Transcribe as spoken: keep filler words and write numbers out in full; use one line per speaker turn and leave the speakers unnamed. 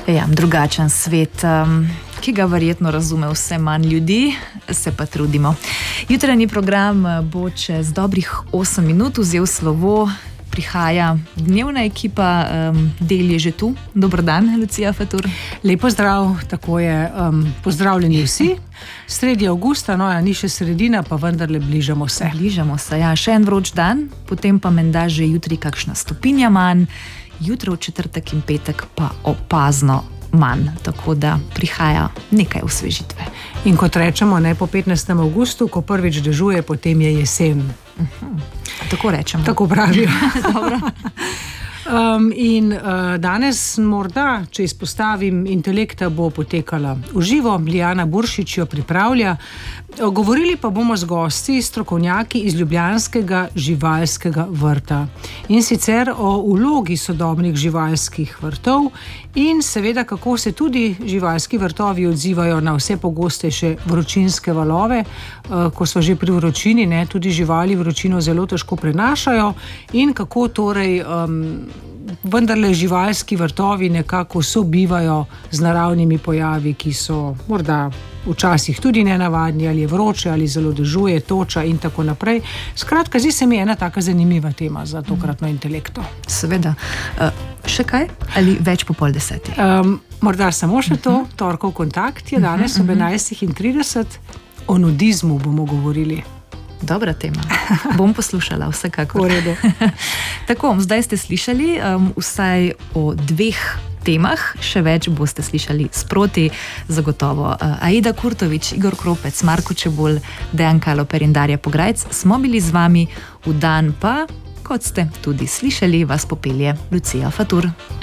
Ja, drugačen svet, um, ki ga verjetno razume vse manj ljudi, se pa trudimo. Jutranji program bo čez dobrih osem minut vzel slovo. Prihaja dnevna ekipa, um, Del je že tu. Dober dan, Lucija Fatur.
Lepo zdrav, tako je. Um, pozdravljeni vsi. Sredi avgusta, no ja, ni še sredina, pa vendarle bližamo se.
Bližamo se, ja. Še en vroč dan, potem pa menda že jutri kakšna stopinja manj, jutro v četrtek in petek pa opazno manj, tako da prihaja nekaj osvežitve.
In kot rečemo, ne, po petnajstem avgustu, ko prvič dežuje, potem je jesen.
Uh-huh. Tako rečemo.
Tako pravijo.
Dobro.
Um, in uh, danes morda, če izpostavim, Intelekta bo potekala v živo, Lijana Buršič jo pripravlja. Govorili pa bomo z gosti, strokovnjaki iz ljubljanskega živalskega vrta. In sicer o vlogi sodobnih živalskih vrtov in seveda, kako se tudi živalski vrtovi odzivajo na vse pogostejše vročinske valove. Uh, ko smo že pri vročini, ne, tudi živali vročino zelo težko prenašajo in kako torej um, vendarle živalski vrtovi nekako sobivajo z naravnimi pojavi, ki so morda včasih tudi nenavadni, ali je vroče, ali zelo dežuje, toča in tako naprej. Skratka, zdi se mi ena taka zanimiva tema za tokratno Intelekto.
Seveda. Uh, še kaj? Ali več po pol desetih?
Um, morda samo še to. Torkov kontakt je danes ob enajstih in trideset. O nudizmu bomo govorili.
Dobra tema. Bom poslušala, vsekakor.
V redu.
Tako, zdaj ste slišali um, vsaj o dveh temah, še več boste slišali sproti, zagotovo. Uh, Aida Kurtovič, Igor Kropec, Marko Čebulj, Dejan Kaloper in Darja Pograjc smo bili z vami, v dan pa, kot ste tudi slišali, vas popelje Lucija Fatur.